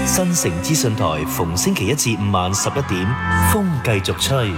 新城資訊台逢星期一至五晚11點，風繼續吹。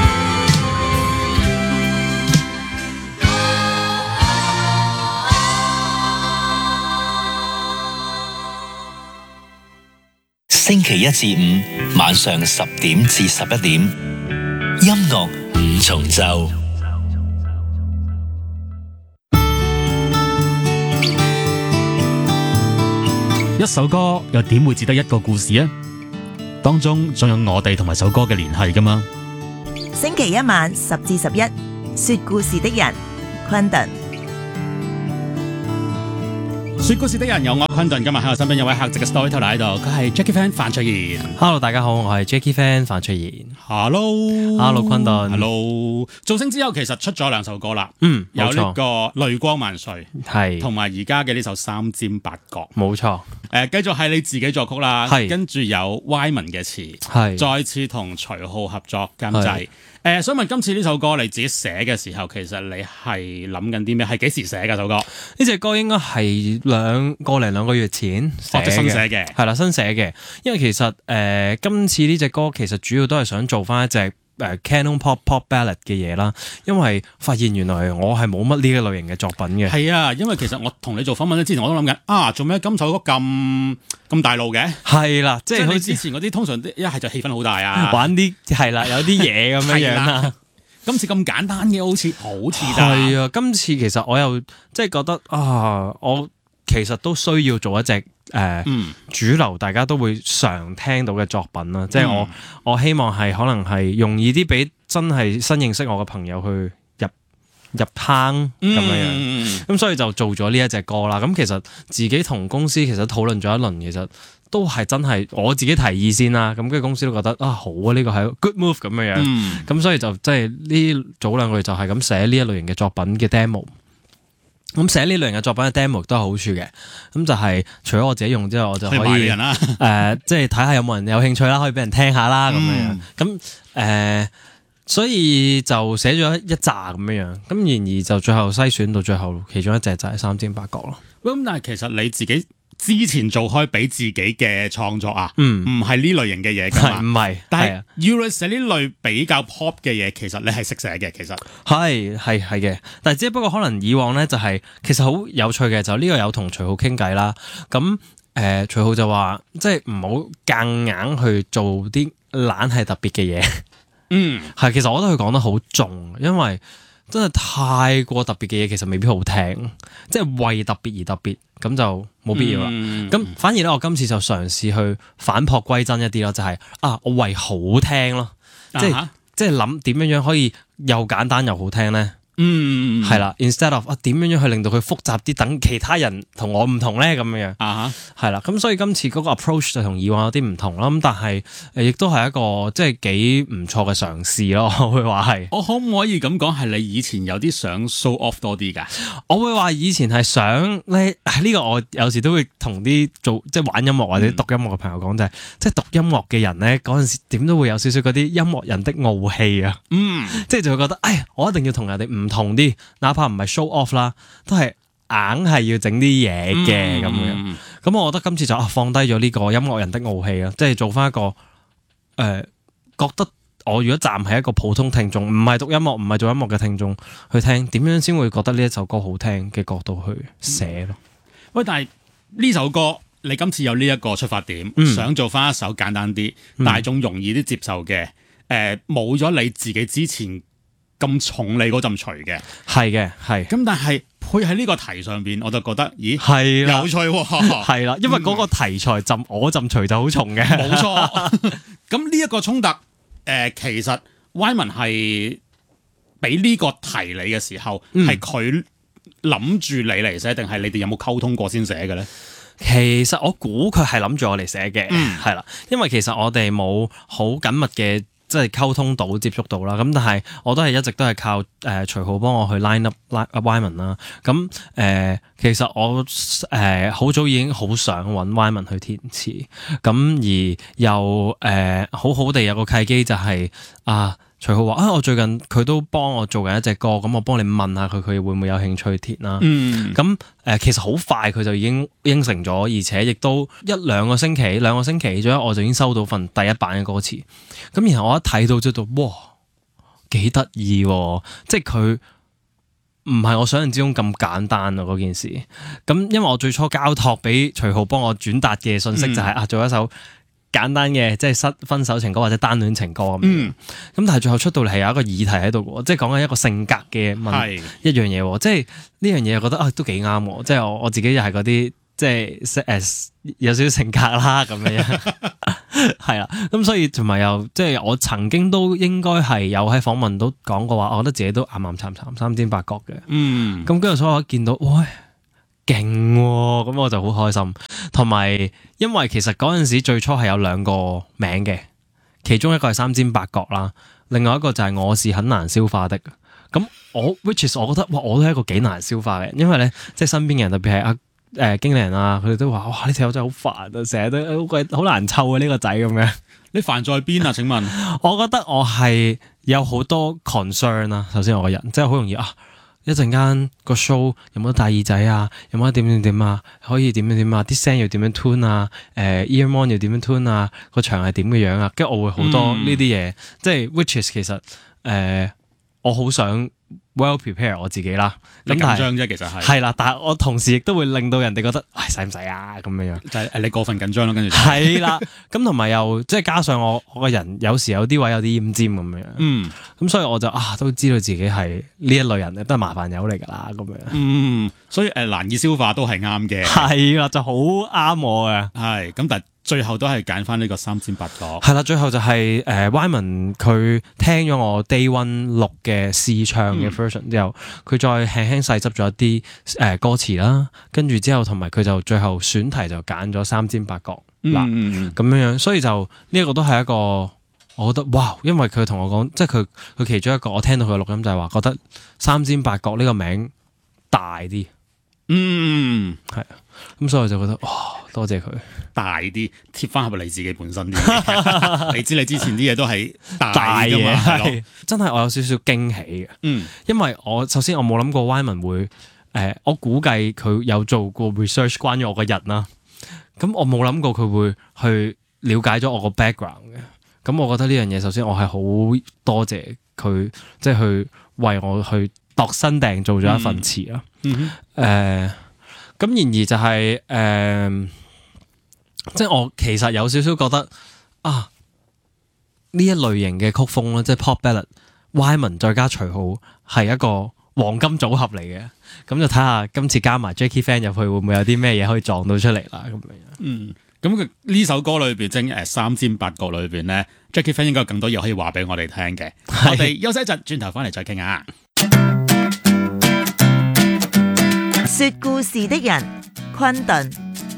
星期一至五晚上10點至11點，音樂五重奏。 一首歌又點會只得一個故事啊？當中仲有我哋同埋首歌嘅聯繫㗎嘛？ 星期一晚10至11，說故事的人，昆頓。 說故事的人有我昆頓，今日喺我身邊有位客席嘅 storyteller 喺度，佢係 Jackie Fan 范翠妍。 Hello， 大家好，我係 Jackie Fan 范翠妍。Hello， 昆頓。 Hello， 造星之後其實出咗2首歌啦，有呢個淚光萬歲，係同埋而家嘅呢首三尖八角， 冇錯。 繼續係你自己作曲啦，係跟住有 Wyman 嘅詞，係再次同徐浩合作監製。想問今次呢首歌你自己寫嘅時候，其實你係諗緊啲咩？係幾時寫㗎首歌？ 呢隻歌應該係個零兩個月前寫嘅， 新寫嘅，係啦， 新寫嘅。因為其實今次呢隻歌其實主要都係想做翻一隻Canon pop ballad 嘅嘢啦。因為發現原來我係冇乜呢個類型嘅作品嘅。係啊，因為其實我同你做訪問之前，我都諗緊做咩今首歌咁大路嘅？係啦，即係佢之前嗰啲通常一係就氣氛好大啊，玩啲係啦，有啲嘢咁樣啦。今次咁簡單嘅，好似係啊！今次其實我又即係覺得我其實都需要做一隻主流大家都會常聽到嘅作品啦。即係我希望係可能係容易啲俾真係新認識我嘅朋友去入坑咁樣。咁所以就做咗呢一隻歌啦。咁其實自己同公司其實討論咗一輪，其實都係真係我自己提議先啦，咁跟住公司都覺得好啊，呢個係 good move 咁樣樣，咁所以就即係呢早2個月就係咁寫呢一類型嘅作品嘅 demo。咁寫呢類型嘅作品嘅 demo 都有好處嘅，咁就係除咗我自己用之外，我就可以即係睇下有冇人有興趣啦，可以俾人聽下啦咁樣。咁所以就寫咗一紮咁樣樣，咁然而就最後篩選到最後其中一隻就係三尖八角咯。咁但係其實你自己之前做開俾自己嘅創作唔係呢類型嘅嘢㗎嘛？唔係，但係要寫呢類比較 pop 嘅嘢，其實你係識寫嘅，其實係嘅。但係只不過可能以往咧就係其實好有趣嘅，就呢個有同徐浩傾偈啦。咁徐浩就話即係唔好夾硬去做啲懶係特別嘅嘢。係，其實我覺得佢講得好重，因為真係太過特別嘅嘢，其實未必好聽，即係為特別而特別，咁就冇必要啦。咁反而咧，我今次就嘗試去返璞歸真一啲咯，就係我為好聽咯，即係諗點樣樣可以又簡單又好聽咧。係啦 ，instead of 點樣樣去令到佢複雜啲，等其他人同我唔同咧咁樣樣。係啦，咁所以今次嗰個 approach 就同以往有啲唔同啦。咁但係亦都係一個即係幾唔錯嘅嘗試咯。我會話係。我可唔可以咁講係你以前有啲想 show off 多啲㗎？我會話以前係想咧，呢個我有時都會同啲做即係玩音樂或者讀音樂嘅朋友講，就係即係讀音樂嘅人咧，嗰陣時點都會有少少嗰啲音樂人的傲氣啊。即係就會覺得，我一定要同人哋唔同啲，哪怕唔係 show off 啦，都係硬係要整啲嘢嘅咁樣。咁我覺得今次就放低咗呢個音樂人的傲氣啦，即係做翻一個覺得我如果站喺一個普通聽眾，唔係讀音樂，唔係做音樂嘅聽眾去聽，點樣先會覺得呢一首歌好聽嘅角度去寫咯。喂，但係呢首歌你今次有呢一個出發點，想做翻一首簡單啲、大眾容易啲接受嘅，冇咗你自己之前咁重你嗰陣除嘅，係嘅，係。咁但係配喺呢個題上邊，我就覺得，咦，係有趣喎，係啦，因為嗰個題材我陣除就好重嘅，冇錯。咁呢一個衝突，其實 Wyman 係俾呢個題你嘅時候，係佢諗住你嚟寫，定係你哋有冇溝通過先寫嘅咧？其實我估佢係諗住我嚟寫嘅，係啦，因為其實我哋冇好緊密嘅。即係溝通到、接觸到啦，咁但係我都係一直都係靠徐浩幫我去 line up Wyman 啦。咁其實我好早已經好想揾 Wyman 去填詞，咁而又好好地有個契機就係徐浩話我最近佢都幫我做緊一隻歌，咁我幫你問下佢會唔會有興趣填啦。咁其實好快佢就已經應承咗，而且亦都兩個星期左右我就已經收到份第一版嘅歌詞。咁然後我一睇到就到哇幾得意喎，即係佢唔係我想象之中咁簡單啊嗰件事。咁因為我最初交託俾徐浩幫我轉達嘅信息就係做一首簡單嘅即係分手情歌或者單戀情歌咁。咁但係最後出到嚟係有一個議題喺度嘅，即係講緊一個性格嘅一樣嘢。即係呢樣嘢我覺得都幾啱喎。即係我自己又係嗰啲即係有少少性格啦咁樣。係啦，咁所以同埋又即係我曾經都應該係有喺訪問都講過話，我覺得自己都岩岩巉巉三尖八角嘅。咁跟住所以我一見到，喂，勁喎，咁我就好開心。同埋因為其實嗰陣時最初係有兩個名嘅，其中一個係三尖八角啦，另外一個就係我是很難消化的。咁which is 我覺得哇，我都係一個幾難消化嘅，因為咧即係身邊嘅人特別係經理人啊，佢哋都話：哇！呢條友真係好煩啊，成日都好難湊啊呢個仔咁樣。 你煩在邊啊？請問？ 我覺得我係有好多 concern 啊。首先我個人即係好容易一陣間個 show 有冇得戴耳仔啊？有冇得點啊？可以點啊？啲聲要點樣 tune 啊？earmon 要點樣 tune 啊？個場係點嘅樣啊？跟住我會好多呢啲嘢，即係 which is 其實我好想 well prepare 我自己啦， 咁緊張啫，其實係啦，但係我同時亦都會令到人哋覺得，使唔使啊咁樣？ 就係你過分緊張咯，跟住係啦，咁同埋又即係加上我個人有時有啲位有啲奄尖咁樣，咁所以我就都知道自己係呢一類人咧，都係麻煩友嚟噶啦咁樣， 所以難以消化都係啱嘅， 係啦，就好啱我嘅， 係咁，但係最後都係揀翻呢個三尖八角， 係啦，最後就係Wyman 佢聽咗我 Day One 錄嘅試唱嘅 version 之後，佢再輕輕細執咗一啲歌詞啦，跟住之後同埋佢就最後選題就揀咗三尖八角嗱咁樣，所以就呢一個都係一個我覺得哇，因為佢同我講，即係佢其中一個我聽到佢嘅錄音就係話覺得三尖八角呢個名大啲，係啊，咁所以我就覺得哇，多謝佢大啲貼翻合你自己本身啲，你知你之前啲嘢都係大嘅嘛，係真係我有少少驚喜嘅，因為首先我冇諗過 Wyman 會我估計佢有做過 research 關於我個人啦，咁我冇諗過佢會去了解咗我個 background 嘅，咁我覺得呢樣嘢首先我係好多謝佢，即係去為我去度身訂做咗一份詞啦，咁然而就係即係我其實有少少覺得呢一類型嘅曲風咧，即係 pop ballad，Wyman 再加徐浩係一個黃金組合嚟嘅，咁就睇下今次加埋 Jackie Fan 入去會唔會有啲咩嘢可以撞到出嚟啦咁樣。 咁佢呢首歌裏邊即係三尖八角裏邊咧 ，Jackie Fan 應該有更多嘢可以話俾我哋聽嘅。我哋休息一陣，轉頭翻嚟再傾下。 說故事的人，昆頓。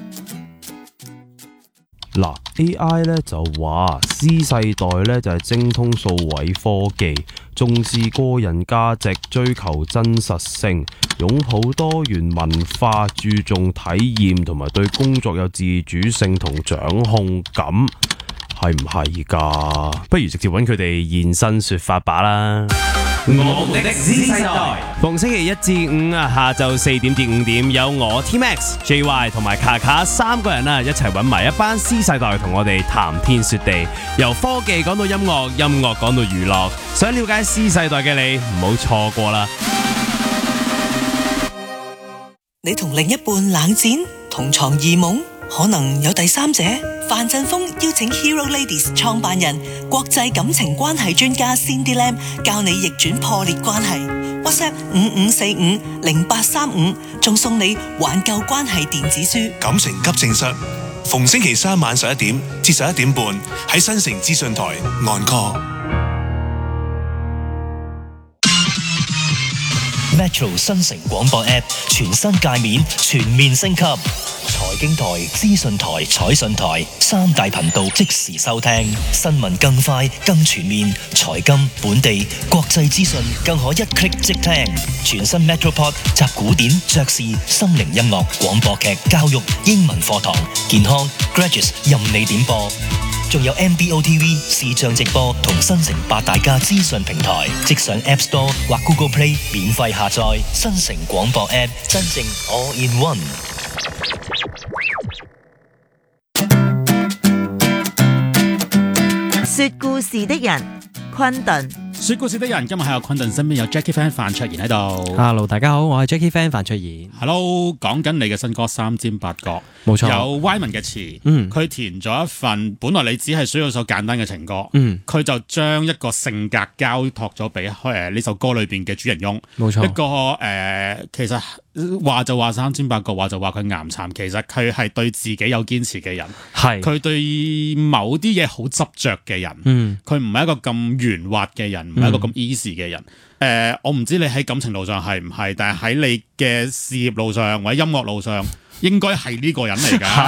嗱 AI 咧就話 C 世代咧就係精通數位科技，重視個人價值，追求真實性，擁抱多元文化，注重體驗同埋對工作有自主性同掌控感，係唔係㗎？不如直接揾佢哋現身說法吧啦！我們的 Z 世代，逢星期一至五下晝4點至5點，有我 T-Max、JY 同埋卡卡三個人一齊揾埋一班 C 世代同我哋談天說地，由科技講到音樂，音樂講到娛樂，想了解 C 世代嘅你唔好錯過啦！ 你同另一半冷戰，同床異夢，可能有第三者。范振鋒邀請 Hero Ladies 創辦人、國際感情關係專家 Cindy Lam 教你逆轉破裂關係。WhatsApp 55450835，仲送你挽救關係電子書。 感情急症室，逢星期三晚11點至11點半喺新城資訊台 Encore。Metro 新城廣播 App 全新界面全面升級，財經台、資訊台、彩訊台三大頻道即時收聽，新聞更快更全面，財金、本地、國際資訊更可一 click 即聽。全新 Metropod 集古典、爵士、心靈音樂、廣播劇、教育、英文課堂、健康、Graduates 任你點播。 仲有 MBO TV 視像直播同新城八大家資訊平台，即上 App Store 或 Google Play 免費下載新城廣播 App， 真正 All in One。 說故事的人，昆頓。 說故事的人，今日喺我昆頓身邊有 Jackie Fan 范卓賢喺度。 Hello， 大家好，我係 Jackie Fan 范卓賢。 Hello， 講緊你嘅新歌三尖八角， 冇錯， 有 Wyman 嘅詞，佢填咗一份本來你只係需要一首簡單嘅情歌，佢就將一個性格交託咗俾呢首歌裏邊嘅主人翁， 冇錯， 一個其實話就話三尖八角，話就話佢岩巉，其實佢係對自己有堅持嘅人，係佢對某啲嘢好執着嘅人，佢唔係一個咁圓滑嘅人。唔係一個咁 easy 嘅人，我唔知你喺感情路上係唔係，但係喺你嘅事業路上或者音樂路上，應該係呢個人嚟㗎。